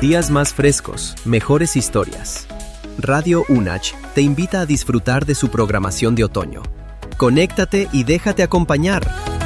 Días más frescos, mejores historias. Radio UNACH te invita a disfrutar de su programación de otoño. Conéctate y déjate acompañar.